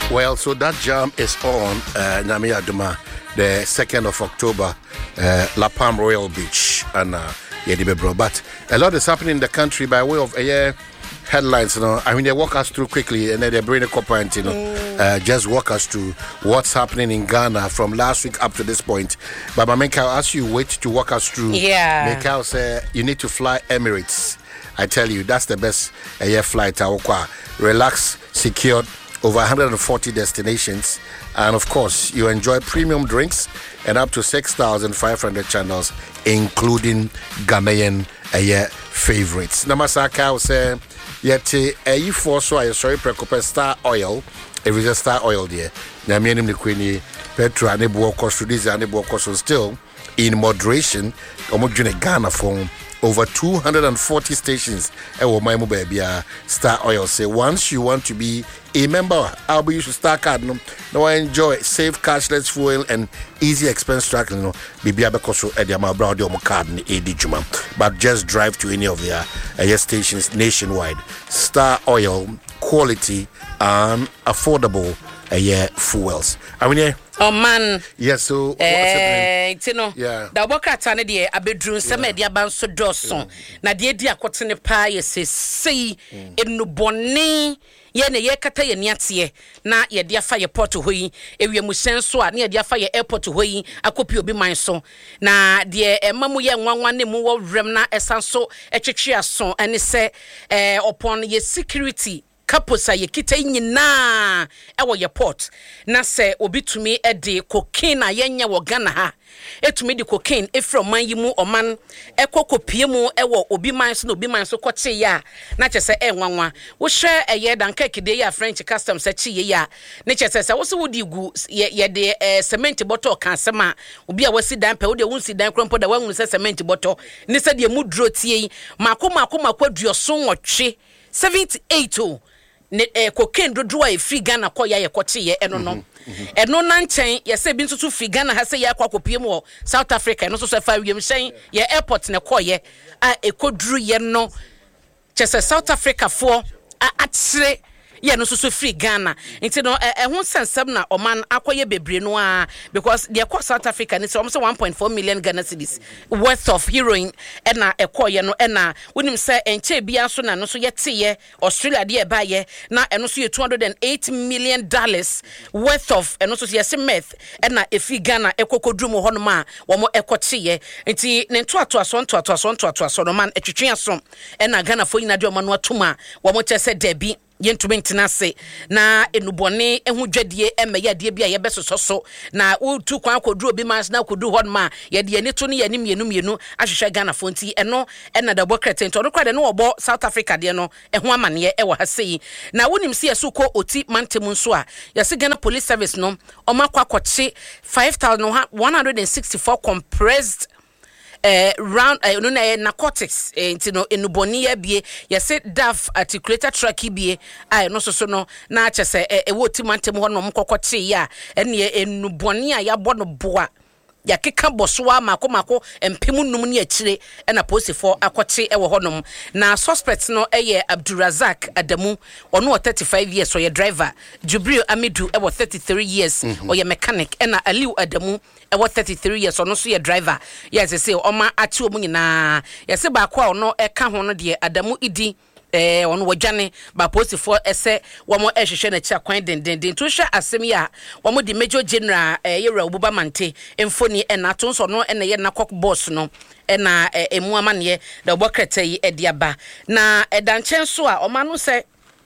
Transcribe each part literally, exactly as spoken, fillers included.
Well, so that jam is on uh, Nyame Adoma, the second of October, uh, La Palm Royal Beach, and uh, Yedibebro. But a lot is happening in the country by way of uh, headlines. You know, I mean, they walk us through quickly, and then they bring a couple and you know, mm. uh, just walk us through what's happening in Ghana from last week up to this point. But Mamenka, I'll ask you wait to walk us through. Yeah. Mamenka say you need to fly Emirates. I tell you, that's the best uh, flight. Relax, secured. Over one hundred forty destinations, and of course you enjoy premium drinks and up to six thousand five hundred channels, including Ghanaian uh, favorites. Namasaka will say yet a for so I sorry precope Star Oil, if it's a Star Oil there. Namianim the Queenie Petra and Ebu cost to this and Ebu cost still in moderation. Omojune Ghana phone. Over two hundred forty stations. Ewo maimu baby Star Oil say once you want to be a member, I'll be used to Star Card. No, no, I enjoy safe cashless fuel and easy expense tracking. No, baby abekoso ediama browdy omo card ni edi juma. But just drive to any of their uh, stations nationwide. Star Oil, quality and affordable uh, yeah, fuels. I mean, yeah. Oh man. Yes, so what's eh, you know, yeah. Da bokata ne de abedrun se me de abanso doson. Na de di akote ne pa ye se sei enubone ye ne ye kata ye niate na ye de afa ye port ho yi ewiemu senso a na ye de afa ye airport ho yi akopi obi man so na de emamu ye nwanwa ne mu wo wrem na esanso etwetwe aso ene se eh upon ye security kaposa ye kita nyina ewo ye port na se obi tumi e de cocaine a yenye wo Ghana ha etumi de cocaine e from man yimu oman ekokopie mu ewo obi man so na obi man so koche ya na chese e nwanwa wo hwe eye danka kide ya French customs a chi ye ya ne chese se wo se wodi gu ye de cement bottle kan sema obi a wasi dan pe wo de wunsi dan krompo da wanwu se cement bottle ne se de mu duro tie mako mako makwadua so nwotwe seventy-eight oh ne eh, cocaine dodo a free Ghana ko ya ye koche ye eno no eno na nchen ye se bi ntutu free Ghana ha se ye akwa kopie mu South Africa eno so so fa wiem hyen ye airport ne ko ye a ekoduru ye no chese South Africa for a atsire ye no so so free Ghana nti no eh ho sensem na oman akoye bebre no a because the South Africa ni say almost one point four million Ghana cedis worth of heroin and na ekoye no and na wonim say enche bia so na no so yete ye Australia de ba ye na eno so ye two hundred eight million dollars worth of eno so ye meth and na efi Ghana ekokodru mo hono ma wo mo ekoche ye nti ne nto ato aso nto ato aso nto ato aso no man etwetwe aso and na Ghana fo yina de mo no atuma wo mo chese debi yentu maintenance na enubone ehu dwadie emeye de bia ye besoso na utu kwa akodru obi mas na akodru hon ma ye de ani to ne ye ni mienu mienu ahwehwe Ghana fonti eno ena da bokrete nto no kwade no obo South Africa de no ehu amane e wo ha sei na wonim se yesuko oti mantemu nso a yesi Ghana Police Service no omakwa kwache five thousand one hundred sixty-four compressed Uh, round uh, no na narcotics enti no enuboni ya bie yese daf articulator track bie ai no so so no na chese e wo timantem ho no mkokote ya ene enuboni a ya bo no boa ya keka bosoa mako mako empemu num ne akire na police for akoche e wo honom na suspect no eye Abdurazak Adamu ono thirty-five years so ye driver Jubril Amidu e wo thirty-three years mm-hmm. or ye mechanic na Aliu Adamu e wo thirty-three years ono so ye driver yes say oma ati omu nyina yes ba kwa ono e ka ho no de Adamu idi eh ono wajane ba post for ese womo ehwehwe na chia kwan den den den to hwe asem ya womo di Major General eh Yewra Obuba Mante emfoni ena to so no ena ye na kok boss no ena emu amane da obokrete yi ediaba na edanchen so a omanu se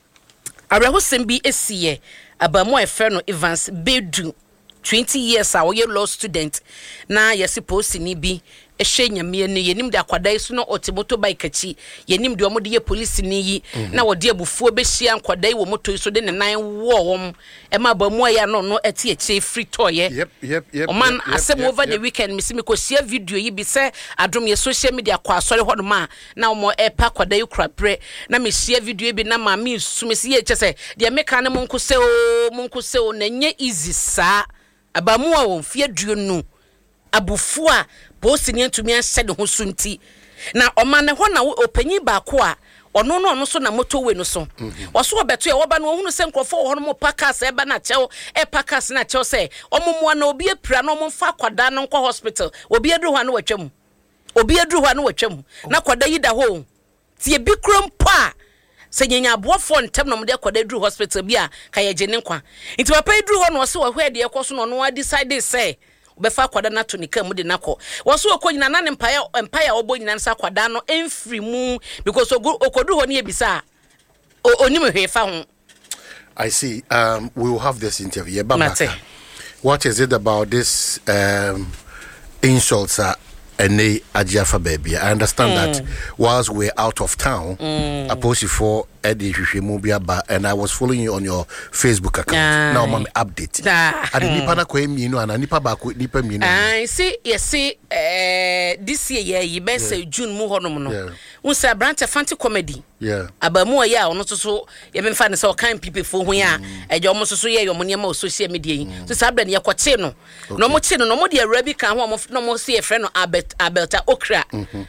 arehosem bi esiye abamu efe no Evans Bedu twenty years a we law student na yesi post ni bi ehwe nyame ne yenim de akwadai so no otimoto bike achi yenim de omode ye police ni yi mm-hmm. na wode abufuo behia nkwadai wo moto so de ne nan wo wom e ma ba mu ya no no eti eche free toy yep yep yep oman yep, asem yep, over yep. the weekend misi me ko share video yi bi se adom ye social media kwa asore hodo ma na omo e pa kwadai krapre na me share video bi na ma me sumisi ye eche se de meka ne monko se o monko se o na nye easy sa abamu a won fie duonu abufu a post ni antumi anse de ho sunti na oma ne ho na opanyi ba ko a ono no no so na motorway no so waso obeto e woba no ohunu se nkrofo ho no mo pakas e ba na chew e pakas na chew se omomua na obi epira no mo fa kwada no nkọ hospital obi eduru ho na watwam obi eduru ho na watwam na kwada yi da ho tie bi krom pa se nyanya aboafo ntem no mo de kwada eduru hospital bi a ka ye gye ne nkwa nti papa eduru ho no so wo hwe de ekoso no no decide say befa kwada na to nika mu de nakọ waso okonyina na ne mpaye mpaye obonyina nsa kwada no emfiri mu because okodu ho ne ebisa onim hwefa ho. I see. Um, we will have this interview. Babaka, what is it about this um, insults uh, Ene Ajiafa baby? I understand mm. that whilst we're out of town, mm. I posted for Eddie Mubiaba, and I was following you on your Facebook account. Uh, now, I'm update. I didn't nipa na kwe minu, and nipa ba kwe nipa minu. I see. You see, this year, you best say June mu hono no. Unsa branch a fancy comedy. Yeah. Abamu ya ono so you been find so kind people for when ya e jo mo so ye yo mo niam social media. So sabda ne yakoche no. No mo che no no mo de arabi kan ho no mo see e friend no Albert Alberta Okra. Mhm.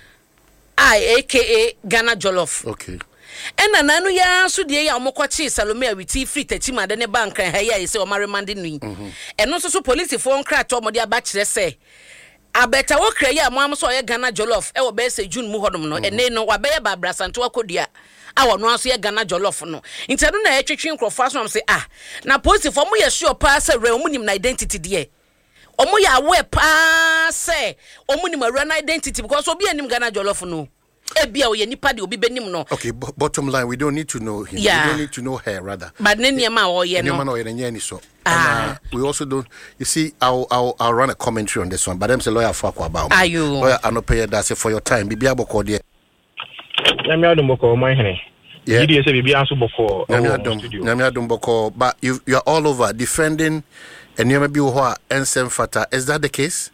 I aka Ghana Jollof. Okay. Ena nanu ya so de ya omokwachi Salome awiti free tetima de ne bank ha ya ise o maremande nui. Eno so so police for nkra to mo de aba kire se Abeta Okra ya mo am so ye Ghana Jollof e wo be se June mu hodom no ene no wa be ye ba brasanto akodua a wo no aso ye Ghana Jollof no intadu na e twetwe nkrofo aso am say ah na police for mo ye sure pa say re omunim na identity de omo ya we pa say omunim awura na identity because obi anim Ghana Jollof no ebia o ye nipa de obi benim no. Okay, b- bottom line, we don't need to know him. Yeah. We don't need to know her rather. But nene ma o ye no. Nene ma o ye nyani so. Ah. And, uh, we also don't. You see, I'll I'll I'll run a commentary on this one. But I'm say lawyer for about. Are you? Lawyer Anope that say for your time. Bibi aboko there. Nyami adum boko my hene. Yeah. Did say bibi anso boko. Nyami adum. Nyami adum boko. But you you are all over defending. And you may be who Ensem Fata. Is that the case?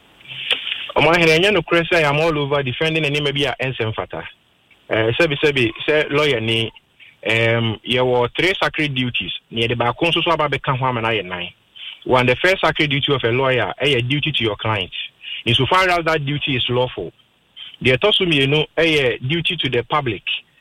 My hene no cresa. I'm all over defending and maybe a Ensem Fata. Uh, sebi sebi say lawyer ni. Um, there were three sacred duties. Near the back, so about become one and nine. One, the first sacred duty of a lawyer, a duty to your client. Insofar as that duty is lawful, the autosum, you know, a duty to the public.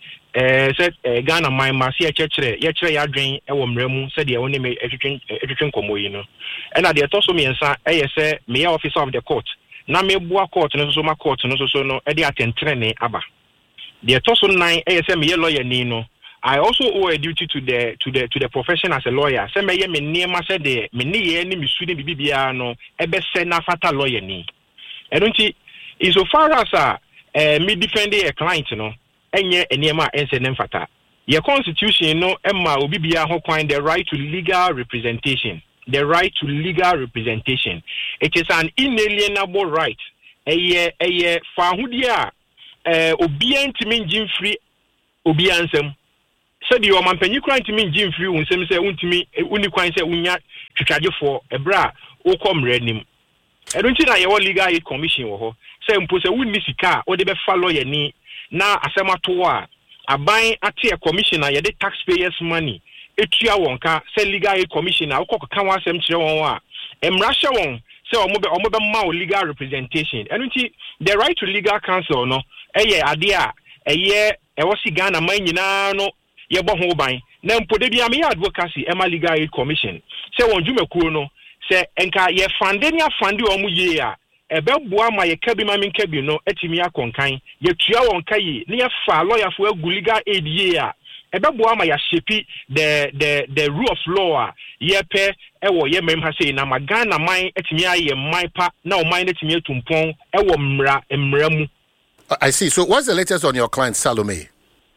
Uh, said Ghana, my Marcia Church, Yatra Yadrin, a woman, said the only made everything, everything como, you know. And at the autosum, and say, a say, mayor officer of the court. Na me boa court, no so my court, no so no, Eddie attend training, Abba. The autosum nine, a say, me lawyer, Nino. I also owe a duty to the to the to the profession as a lawyer. Say me ye me name said the me ni ye ni me sudi bibia no ebe se na fata lawyer ni. I don't see so far as uh, me defending a client no enye enema ense nem fata. Your constitution no emma obi bia ho kwan the right to legal representation. The right to legal representation. It is an inalienable right. Eye eye fa hudia eh obi antimi ngin free obi ansem. Said you are man penny crying to me, Jim Free, when some say, Untimi, Uniquine say, Unya, to charge for a bra, or come red him. I don't think I want legal aid commission or say, Impose a wood miss car, or the follow your knee. Now, as a matter, a buying a tier commissioner, the taxpayers' money. A tria wonka, say legal aid commissioner, or cock can want some children. And Russia won't say, or mobile mouth legal representation. I don't think the right to legal counsel, no, a year, idea, a year, I was Ghana, mine, no. Yebo ho ban na mpode bia me advocacy ema legal aid commission se won dwumakuo no se enka ye fande ni afande o mu ye a ebeboa ma ye kabi ma min kabi no atimi akonkan ye tua won kai ne ye fa lawyer fo agu legal aid ye a ebeboa ma ya shepi the the the rule of law ye pe ewo ye mem ha sei na magana man atimi aye man pa na o man atimi atumpon ewo mra mra mu. I see. So what's the latest on your client Salome?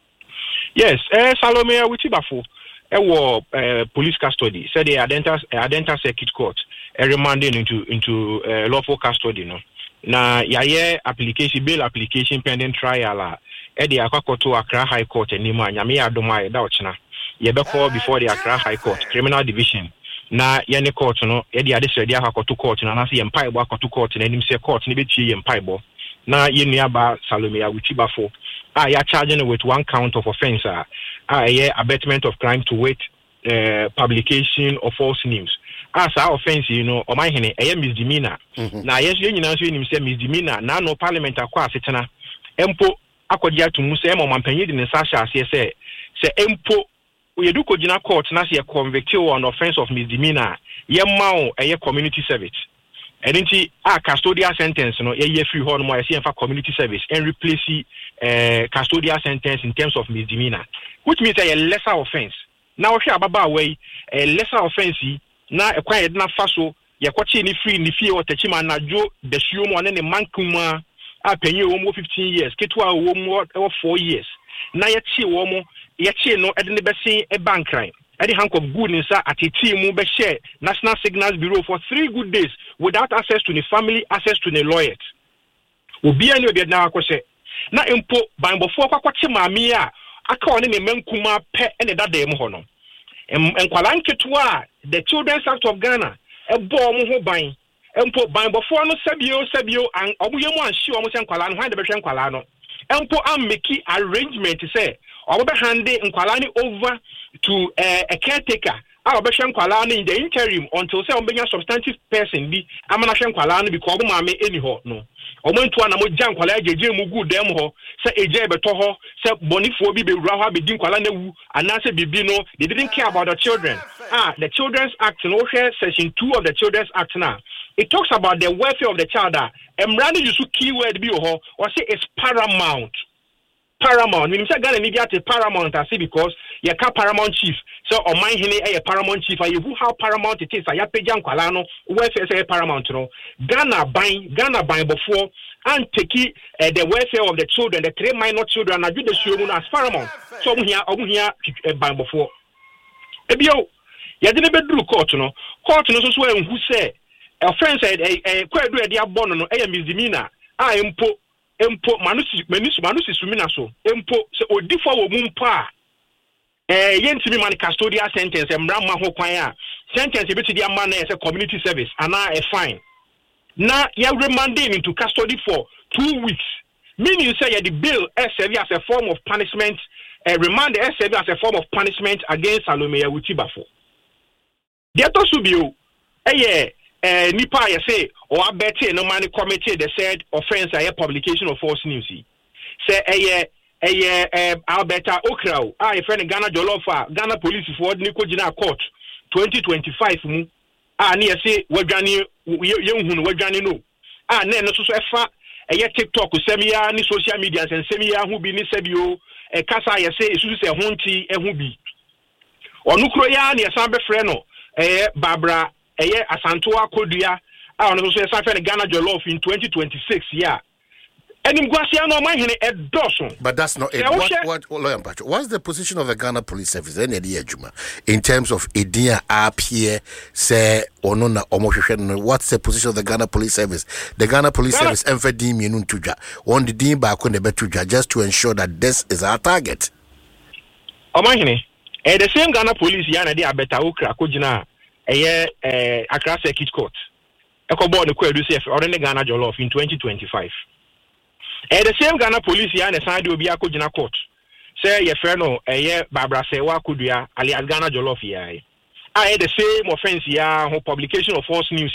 Yes, eh, Salome Witibafo, eh, war uh, police custody. Said the Adenta Adenta Circuit Court, eh, remanding into into uh, lawful custody. No, na yaye application bail application pending trial. Eh, the Akakoto Accra High Court and Nima Yami Adomai Dauchna. Ye be called before the Accra High Court Criminal Division. Na yene court no, eh, the Adisa the Akakoto Court and Anasi Empire Akakoto Court and him say court Nibichi Empire. Na yeniaba Salome Witibafo. Ah, you're charging with one count of offense. Ah, yeah, abetment of crime to wait, uh, publication of false news. As our offense, you know, or my hene, I am misdemeanor. Now, yes, you know, you say misdemeanor. Now, no parliament acquire sitana. Empo, akɔgye ato mu sɛ ɛma ɔmampanyin de ne nsa hyɛ aseɛ sɛ sɛ empo yɛdu kɔgyina court na sɛ yɛ convict on offense of misdemeanor yɛma wo ɛyɛ community service ɛno nti a custodial sentence no yɛyɛ free hɔ no mu a yɛsɛ yɛmfa community service and replace uh, custodial sentence in terms of misdemeanor, which means a lesser offense. Now we have about way a lesser offense na ɛkwan yɛde na fa so yɛkɔkye ne free ne fie ɔtɛkyi ma anadwo da hwio mu ɔne ne mankuma a panyin wɔ mu fifteen years ketewa wɔ mu ɛwɔ four years na yɛkye wɔ mu yɛkye no ɛde ne bɛsen ɛba nkran ɛde hank of good nsa atete mu bɛhyɛ National Signals Bureau for three good days without access to the family, access to the lawyers. Obi ani obi na akɔhyɛ na empo banbɔfoɔ kwakɔkye maame a aka ɔne ne mankuma pɛ ɛne dada mu hɔ no enkwala nketewa the Children's Act of Ghana ɛbɔ ɔmo ho ban empo banbɔfoɔ no sabio sabio an ɔmo yɛ mu anhye ɔmo sɛ nkwala no hwan de bɛhwɛ nkwala no empo ammeki arrangement sɛ ɔmo bɛ hande nkwala no over to uh, a caretaker a obeshen kwala no in the interim until say ombenya substantive person bi amana hwen kwala no because obo maame eni ho no omo ntua na mo gyan kwala ajeje mu gu dem ho say eje beto ho say bonifo bi bewura ho abedi kwala na wu anase bibi no they didn't care about the children. Ah, the Children's Act no share section two of the Children's Act now it talks about the welfare of the child. Emrani use keyword bi ho or say it's paramount. Paramount. When you say Ghana need a paramount, I see because you can't paramount chief. So on my hene a paramount chief. And you how paramount it is. I have pejan kwalano. Welfare say paramount. No. Ghana buying Ghana buying before and take uh, the welfare of the children, the three minor children. I do the show as paramount. So I'm here. I'm here buying before. Ebio, you didn't be do court. No court. No so so who say a friend said a quite do a dia bono no a misdemeanor. I impo. Empo manusi manusi manusi sumina so empo se odifo wo mu mpa eh yentimi man custodial sentence emra ma ho kwan a sentence be to dia man na community service ana a fine na ya remand him into custody for two weeks meaning say ya the bill as serve as a form of punishment uh, remand as serve as a form of punishment against Salome Awutibafo the to subio eh Uh, nipa ya say or abete no money committee the said offense a publication of false news say eh eh eh Alberta Okrao ah a friend Ghana Jollof Ghana police for ni ko gina court twenty twenty-five mu ah na say wadwane yehunu wadwane no ah na no so so efa eh TikTok semia ni social media and semia hu bi ni sebio eh kasa ya say esusu se honti eh hu bi onukro ya na ya be frɛ no eh Barbara eye asantoa kodua a ono so yesa fe Ghana Jollof in twenty twenty-six yeah enim guasia no man hene edoso. But that's not it. What what lawyer Patrick, what's the position of the Ghana Police Service any day adwuma in terms of edia up here say ono na omohwehwe no? What's the position of the Ghana Police Service? The Ghana Police Ghana, Service emfedi mienu ntudwa on the din ba ko ne betudwa just to ensure that this is our target. Oman hene eh the same Ghana Police yana dey abeta okra kogina eye eh Accra Circuit Court ekobo ne kwadu C F or ne Ghana Jollof in twenty twenty-five eh the same Ghana police ya ne san de obi akogina court say ye frɛ no eye Barbara Sewa Kodua alias Ghana Jollof ya ah the same offense ya ho publication of false news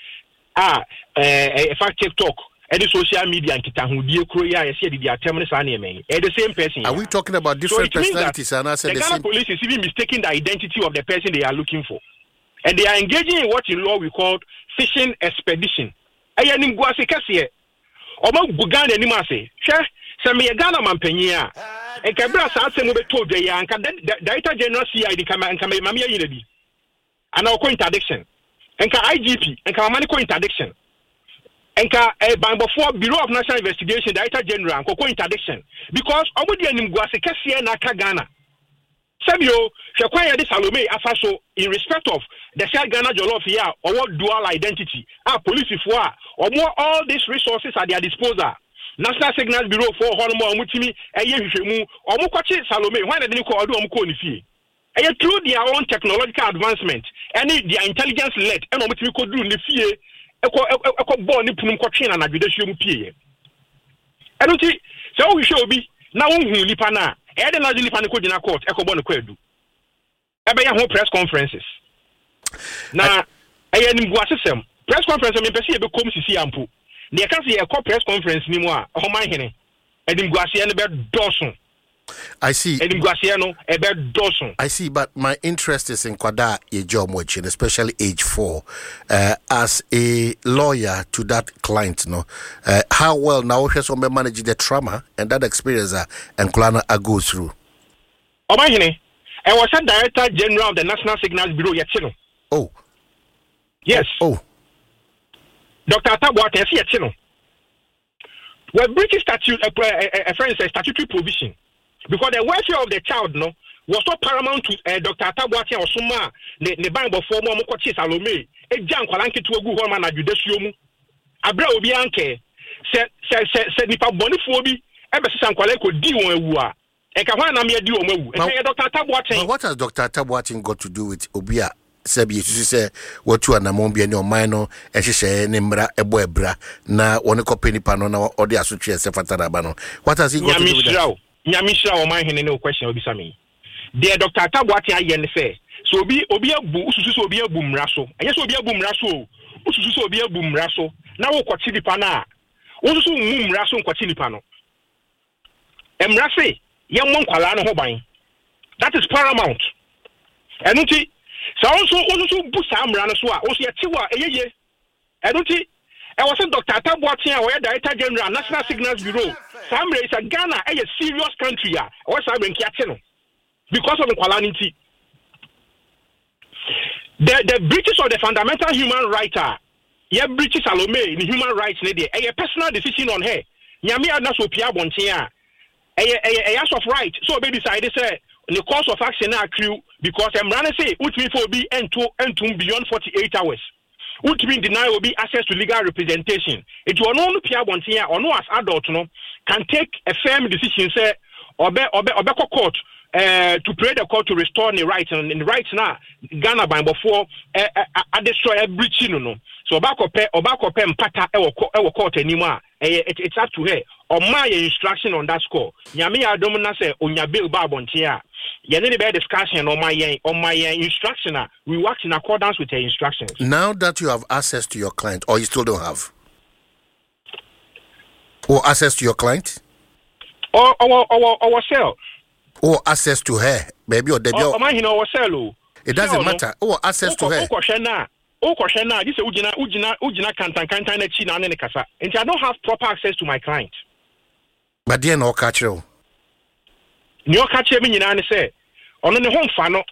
ah eh fact TikTok and the social media and kitahudie kro ya ye say the attempt sa na emen eh the same person. Are we talking about different so personalities and I said the, the Ghana same... police is even mistaking the identity of the person they are looking for. And they are engaging in what in law we call fishing expedition. Aya nim guase kase. Omo gugana ni ma se. Hwe se me Ghana mampanyia. E ka bra sa asem be to dwa ya nka Director General C I D kama nka me mame yi na bi. Ana ko interdiction. Nka I G P nka mame ko interdiction. Nka e banbofo Bureau of National Investigation Director General nko ko interdiction because omo de nim guase kase na ka Ghana. Sabio, Shakwaya de Salome Afaso, in respect of the Shell Ghana Jollof here, or what dual identity, our police for or more all these resources at their disposal. National Signals Bureau for Honomo Mutimi, a Yemu, or Mukachi Salome, why didn't you call Domko Nifi? And through their own technological advancement, any their intelligence led, and Omutimi could do Nifi, a born Nipun Cochin and Agudashum P. I don't see, so we shall be now Nipana. Ede na jini pani ko jina court ekobo no kwadu ebe ya ho press conferences na eye nim gu asesem press conference me pese e be kom sisi ampo na e ka se e ko press conference ni mu a ho man hene edim guasie no be doson. I see. Edim guasie no e be doson. I see, but my interest is in kwada ye job watching, especially age four. Uh, as a lawyer to that client, no, uh, how well now has one manage the trauma and that experience uh, and Kulana uh, go through. Omahine, I was a director general of the National Signals Bureau yet. Oh, yes. Oh, Doctor Atabwate yes yet. Well, British statute, a uh, uh, uh, friend says statutory provision. Because the welfare of the child no was so paramount to uh, Doctor Atabwate or Suma, the the Bible for more Mokochi Salome, a junk Walanki to a good woman at Judicium. Abra Obianke said, said, said, Nipa Bonifobi, ever San Qualeco Diwa, a Kawana Mia Dio, and Doctor Atabwate. What has Doctor Atabwate got to do with Obia? Sebi, you say, what you are Namombi and your minor, and she say, Nimbra, a boy bra, na one copy panona or the associate Sefatarabano. What has he got to do with that? Nyamisha o man hene no question obi sami. Dear Doctor Atabwate ayen say, so obi obi abu ususu so obi abu mraso. Enye so obi abu mraso. Ususu so obi abu mraso. Na wo kwati nipa na. Ususu mu mraso kwati nipa no. Emrase ye mo nkwala no ho ban. That is paramount. Enunti so also ususu bu sa mra no so a, oso ye tiwa eyeye. Enunti I was a Doctor Atabwate a Director General National Signals Bureau. Samre is a Ghana, a serious country. I was having Kiatino because of the quality. The the British or the fundamental human writer, yeah, British Salome in human rights, lady, a personal decision on her. Nyami Anaso Pia Bontia, a ass of right. So they decided say in the course of action accrue because I'm running say which me for be and to and to beyond forty-eight hours. Which mean deny will be access to legal representation. It will not appear one thing or no as adult no can take a firm decision say or be or be or be court uh, to pray the court to restore the rights and the rights now Ghana by before uh, uh, uh, destroy a breach no no. So back up or back up and pata ewo court anymore. It's up to her or my instruction on that score. Nyami adomuna say onya bill babontia. Any better discussion on my on my instruction. We work in accordance with her instructions. Now that you have access to your client, or you still don't have, or access to your client, or or or or sell, or access to her, maybe or Debbie. Or mine or sell. It doesn't matter. Or access to her. Oh, question now. This is Ujina Ujina Ujina Kantan Kantan China and Kasa. And I don't have proper access to my client. But dear, no catch you. Nyo kache mi nyina ne se ono ne ho mfa no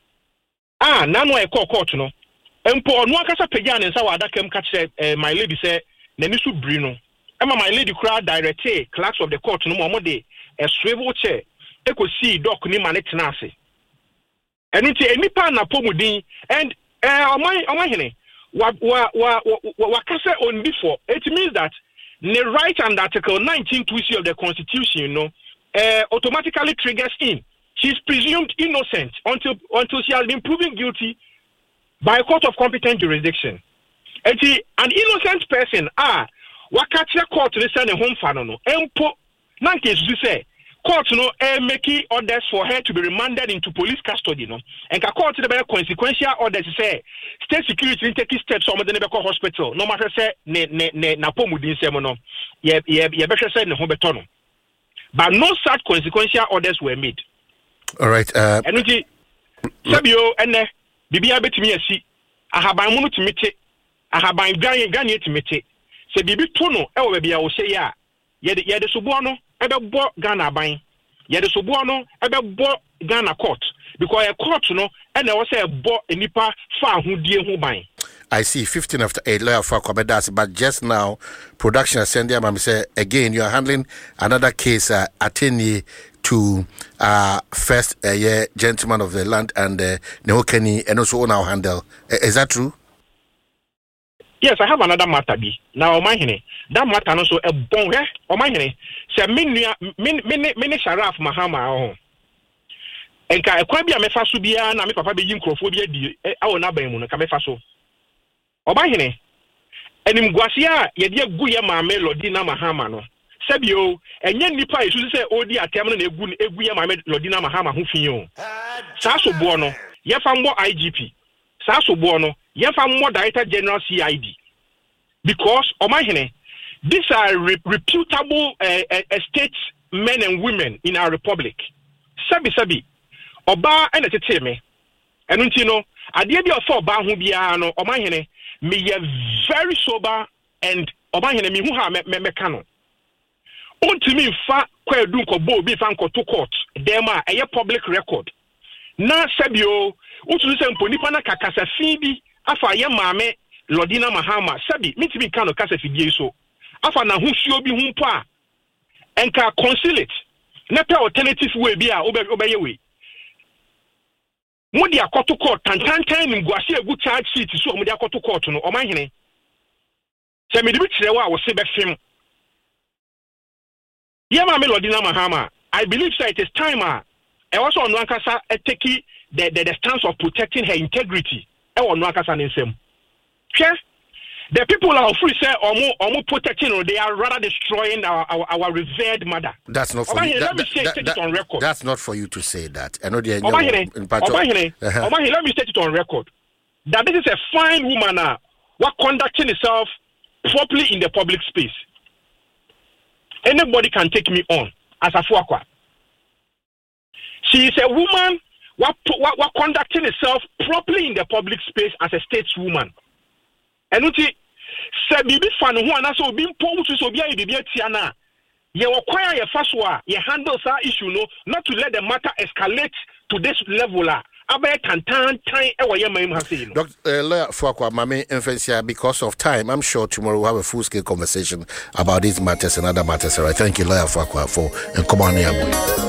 ah na no e call court no empo ono akasa pagya ne nsa wa adakam kache eh, my lady say na ni su bri no ema my lady kra direct clerks of the court no mo de a swivel chair e ko see doc ni ma ne tena ase enu ti enipa na pomudin and eh omai omai hene wa wa wa wa kasa on before it means that the right under article nineteen two C of the constitution you know Uh, automatically triggers in. She's presumed innocent until until she has been proven guilty by a court of competent jurisdiction. And she, an innocent person, ah, wakatia court to send a home fano no. Empo, nanke you say court no eh making orders for her to be remanded into police custody no. And ka court the better consequential orders say state security take steps on the Nebeko hospital. No matter say ne ne ne na pomudin semo no. Ye ye ye better say ne home betono. But no such consequential orders were made. All right. Uh, and we Sabio and Bibia betimi asi. Ahaban munu timite. Ahaban ganye ganye timite. Se bibi tono e wo bia wo hye ya. Ye de ye de sobo no e be bo Ghana ban. Ye de sobo no e be bo Ghana court because a court no e na wo say bo enipa fa ahodie ho ban. I see fifteen after eight lawyer for Kobedas, but just now production send them and say again you are handling another case uh, attending to uh first uh, yeah, gentleman of the land and uh, Nehokeni and also now handle. Uh, is that true? Yes, I have another matter be. Now my hene, that matter also a bon eh o my hene say mini mini mini Sharaf Mahama oh. Enka ekwa bia mefa so bia na me papa be yin krofo bia di e awo na ban mu no ka mefa so. Obahene enim guasia ye de agu ye ma melody na Mahama no sabio enye nipa esu se odi atem no na egu egu ye ma melody na Mahama ho fin o sa so bo no ye fa mbo I G P sa so bo no ye fa mbo Director General C I D because Obahene these are re- reputable uh, uh, estates men and women in our republic. Sabi sabi, oba ena tete me. Enu nti no, ade bi ofa oba ho bia no, omahene me ye very sober and omahene me hu ha me me ka no. Ontimi fa kwadu nko bo bi fa nko to court. Dem a eye public record. Na sabi o, utu se mpo nipa na kakasa fi bi afa ye maame Lordina Mahama sabi mitimi ka no kasa fidie so. Afa na husuo bi hu mpo a enka consulate na pe alternative way bi a obeye we modi akoto court tantantan nim guase egu charge sheet so modi akoto court no o manhene se me de bi kire wa wo se be fem ye ma me Lordina Mahama. I believe that it is time a e also on ankasa e take the, the the stance of protecting her integrity e won ankasa nsem hwe. The people are free say omo omo protecting or they are rather destroying our our, our revered mother. That's not for Obahine, you. Let That, me say that, it that, on record. That's not for you to say that. I know the Obahine, Obahine, uh-huh. Obahine, let me state it on record that this is a fine woman uh, what conducting herself properly in the public space. Anybody can take me on as a fuakwa. She is a woman what, what, what conducting herself properly in the public space as a stateswoman. And uti se bibi fan ho anaso obi mpo wusu so bia bibi atia na ye wokwaya ye faswa ye handle sa issue no not to let the matter escalate to this level la abai tantan tan e wo ye man ha say no. Doctor Lawyer Fuakwa Mame Mfensia, because of time, I'm sure tomorrow we'll have a full scale conversation about these matters and other matters. All right, thank you, Lawyer Fuakwa, for coming here.